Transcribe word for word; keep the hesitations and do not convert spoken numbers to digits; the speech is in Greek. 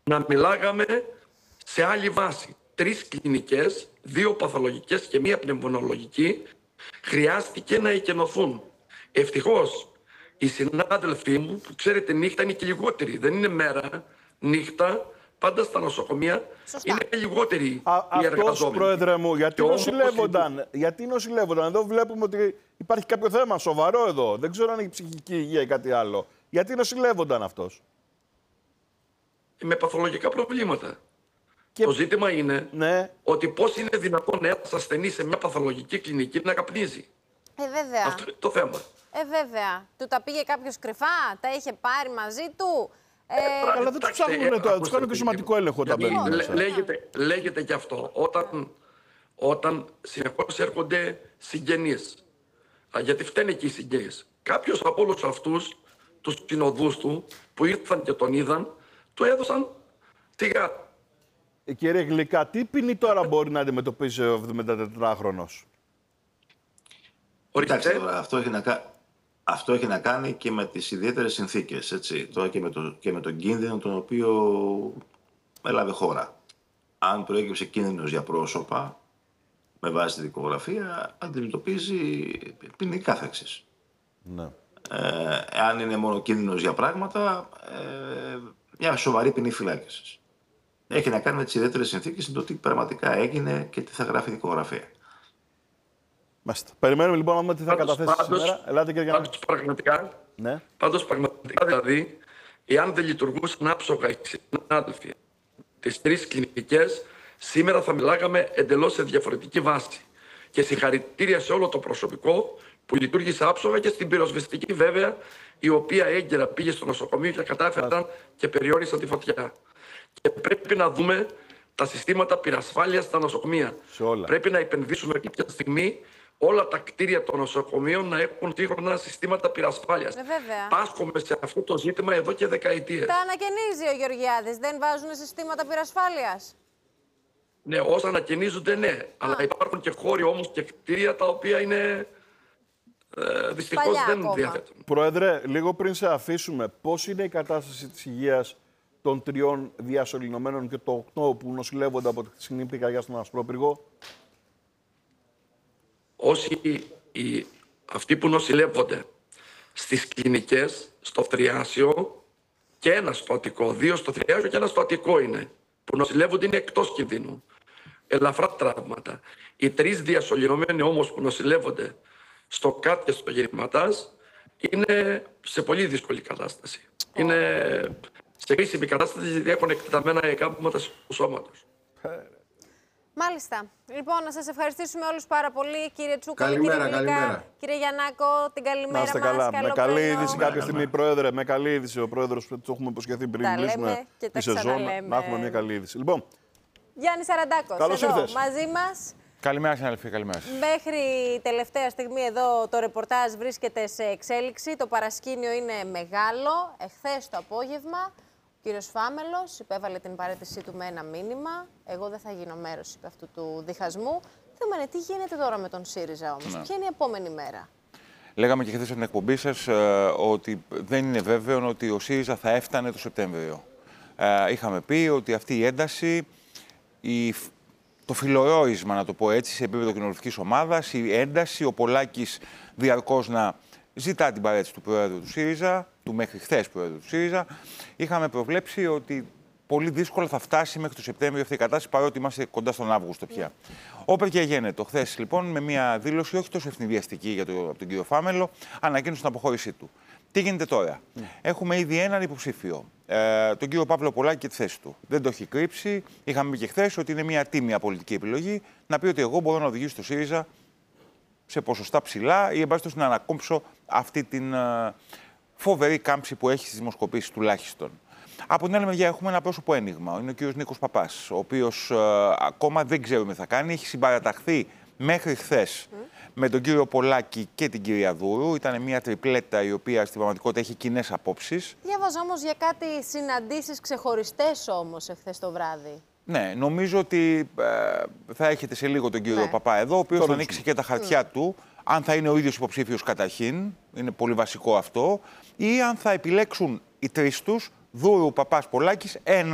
να μιλάγαμε σε άλλη βάση. Τρεις κλινικές, δύο παθολογικές και μία πνευμονολογική χρειάστηκε να εκενωθούν. Ευτυχώς οι συνάδελφοί μου, που ξέρετε νύχτα είναι και λιγότεροι, δεν είναι μέρα, νύχτα, πάντα στα νοσοκομεία Σωστά. είναι και λιγότεροι Α, οι εργαζόμενοι. αυτός, Πρόεδρε μου, γιατί Και όμως, νοσηλεύονταν, γιατί νοσηλεύονταν. Εδώ βλέπουμε ότι υπάρχει κάποιο θέμα σοβαρό εδώ. Δεν ξέρω αν είναι ψυχική υγεία ή κάτι άλλο. Γιατί νοσηλεύονταν αυτός. με παθολογικά προβλήματα. Και... Το ζήτημα είναι Ναι. ότι πώς είναι δυνατόν ένας ασθενής σε μια παθολογική κλινική να καπνίζει. Ε, βέβαια. Αυτό είναι το θέμα. Ε, βέβαια. Του τα πήγε κάποιος κρυφά, τα είχε πάρει μαζί του. Ε, Αλλά δεν τους ψάχνουν τώρα, τους κάνουν και σωματικό έλεγχο όταν Γιατί μπαίνουν. λέ- λέγεται, λέγεται και αυτό. Όταν, όταν συνεχώς έρχονται συγγενείς. Α, γιατί φταίνε και οι συγγενείς. Κάποιος από όλους αυτούς, τους συνοδούς του, που ήρθαν και τον είδαν, του έδωσαν σιγά. Ε, κύριε Γλυκά, τι ποινή τώρα μπορεί να αντιμετωπίσει ο εβδομηντατετράχρονος. Κοιτάξτε, Ορίστε. τώρα, αυτό έχει, να, κα- αυτό έχει να κάνει και με τις ιδιαίτερες συνθήκες, έτσι, τώρα και με, το, και με τον κίνδυνο τον οποίο έλαβε χώρα. Αν προέκυψε κίνδυνος για πρόσωπα, με βάση τη δικογραφία, αντιμετωπίζει ποινική κάθεξη. Ναι. Ε, αν είναι μόνο κίνδυνος για πράγματα, ε, μια σοβαρή ποινή φυλάκισης. Έχει να κάνει με τις ιδιαίτερες συνθήκες, το τι πραγματικά έγινε και τι θα γράφει η δικογραφία. Μάλιστα. Περιμένουμε λοιπόν να δούμε τι θα Πάντως- καταθέσει πάντως- σήμερα. Ελάτε κύριε Γιάννη. Πάντως πραγματικά, Ναι. πάντως πραγματικά δηλαδή, εάν δεν λειτουργούσαν άψογα οι συνάδελφοι τις τρεις κλινικές, σήμερα θα μιλάγαμε εντελώς σε διαφορετική βάση. Και συγχαρητήρια σε όλο το προσωπικό που λειτουργήσε άψογα και στην πυροσβεστική βέβαια, η οποία έγκαιρα πήγε στο νοσοκομείο και κατάφεραν και περιόρισαν τη φωτιά. Και πρέπει να δούμε τα συστήματα πυρασφάλειας στα νοσοκομεία. Σε όλα. Πρέπει να επενδύσουμε κάποια στιγμή όλα τα κτίρια των νοσοκομείων να έχουν σύγχρονα συστήματα πυρασφάλειας. Ε, βέβαια. Πάσχομαι σε αυτό το ζήτημα εδώ και δεκαετίες. τα ανακαινίζει ο Γεωργιάδης. Δεν βάζουν συστήματα πυρασφάλειας. Ναι, όσα ανακαινίζονται, ναι. Αλλά υπάρχουν και χώροι όμως και κτίρια τα οποία είναι ε, δυστυχώς Παλιά δεν ακόμα. διαθέτουν. Πρόεδρε, λίγο πριν σε αφήσουμε, πώς είναι η κατάσταση της υγείας των τριών διασωληνωμένων και των οκτώ που νοσηλεύονται από τη χθεσινή πυρκαγιά στον Ασπρόπυργο. Όσοι οι, αυτοί που νοσηλεύονται στις κλινικές, στο Θριάσιο και ένα στο Αττικό, δύο στο Θριάσιο και ένα στο Αττικό είναι, που νοσηλεύονται είναι εκτός κινδύνου. Ελαφρά τραύματα. Οι τρεις διασωληνωμένοι όμως που νοσηλεύονται στο ΚΑΤ και στο Γερηματάζ είναι σε πολύ δύσκολη κατάσταση. Είναι σε κρίσιμη κατάσταση γιατί έχουν εκτεταμένα εκάμπηματα του σώματος. Μάλιστα. Λοιπόν, να σας ευχαριστήσουμε όλους πάρα πολύ. Κύριε Τσούκα, Καλημέρα, κύριε Γλυκά, καλημέρα. κύριε Γιαννάκο, την καλημέρα Να είστε μας. καλά. Καλό Με καλή πρωινό. είδηση κάποια στιγμή, Πρόεδρε. Με καλή είδηση ο Πρόεδρος που το έχουμε υποσχεθεί πριν Τα λέμε κλείσουμε και τα τη σεζόν. ξαναλέμε. Να έχουμε μια καλή είδηση. Λοιπόν, Γιάννη Σαραντάκος, Καλώς εδώ ήρθες. μαζί μας. Καλημέρα, συνάδελφοι, καλημέρα. Μέχρι τελευταία στιγμή εδώ το ρεπορτάζ βρίσκεται σε εξέλιξη. Το παρασκήνιο είναι μεγάλο. Εχθές το απόγευμα ο κύριος Φάμελος υπέβαλε την παραίτησή του με ένα μήνυμα. Εγώ δεν θα γίνω μέρος είπε, αυτού του διχασμού. Θέμα είναι τι γίνεται τώρα με τον ΣΥΡΙΖΑ όμως. Ναι. Ποια είναι η επόμενη μέρα. Λέγαμε και χθες στην εκπομπή σας ε, ότι δεν είναι βέβαιο ότι ο ΣΥΡΙΖΑ θα έφτανε το Σεπτέμβριο. Ε, είχαμε πει ότι αυτή η ένταση, η, το φιλορόισμα, να το πω έτσι, σε επίπεδο κοινοβουλευτικής ομάδας, η ένταση, ο Πολάκης διαρκώς να ζητά την παραίτηση του Προέδρου του ΣΥΡΙΖΑ, του μέχρι χθες Προέδρου του ΣΥΡΙΖΑ, είχαμε προβλέψει ότι πολύ δύσκολα θα φτάσει μέχρι το Σεπτέμβριο αυτή η κατάσταση, παρότι είμαστε κοντά στον Αύγουστο πια. Όπερ και γίνεται. Χθες λοιπόν με μια δήλωση όχι τόσο ευνηδιαστική για το, από τον κύριο Φάμελο, ανακοίνωσε την αποχώρησή του. Τι γίνεται τώρα. Mm. Έχουμε ήδη έναν υποψήφιο, ε, τον κύριο Παύλο Πολάκη και τη θέση του. Δεν το έχει κρύψει. Είχαμε πει και χθες ότι είναι μια τίμια πολιτική επιλογή να πει ότι εγώ μπορώ να οδηγήσω το ΣΥΡΙΖΑ σε ποσοστά ψηλά ή εν πάση περιπτώσει να ανακόμψω αυτή την ε, φοβερή κάμψη που έχει στις δημοσκοπήσεις τουλάχιστον. Από την άλλη μεριά έχουμε ένα πρόσωπο ένιγμα. Είναι ο κύριος Νίκος Παπάς, ο οποίος ε, ακόμα δεν ξέρουμε τι θα κάνει. Έχει συμπαραταχθεί μέχρι χθες mm. με τον κύριο Πολάκη και την κυρία Δούρου. Ήταν μια τριπλέτα η οποία στην πραγματικότητα έχει κοινές απόψεις. Διάβαζα όμως για κάτι συναντήσεις ξεχωριστές όμως εχθές το βράδυ. Ναι, νομίζω ότι ε, θα έχετε σε λίγο τον κύριο Ναι. Παπά εδώ, ο οποίος Το θα ανοίξει και τα χαρτιά mm. του. Αν θα είναι ο ίδιος υποψήφιος καταρχήν, είναι πολύ βασικό αυτό, ή αν θα επιλέξουν οι τρεις τους, Δούρου, Παπάς, Πολάκης, ένα